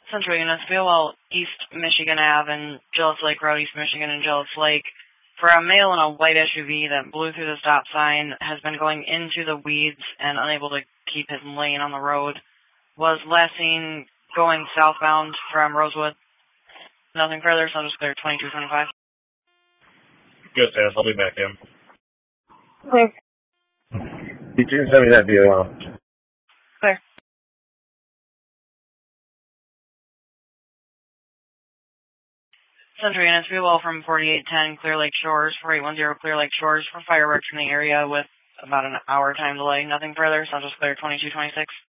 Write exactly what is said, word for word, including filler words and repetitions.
Central units, Beowell, East Michigan Ave and Gillis Lake Road, East Michigan and Gillis Lake. For a male in a white S U V that blew through the stop sign, has been going into the weeds and unable to keep his lane on the road. Was last seen going southbound from Rosewood. Nothing further, so I'll just clear twenty-two twenty-five. Good, Seth. I'll be back in. Clear. You can send me that via email. Clear. Central units, Beowell from forty-eight ten Clear Lake Shores, forty-eight ten Clear Lake Shores for fireworks in the area with about an hour time delay. Nothing further, so I'll just clear twenty-two twenty-six.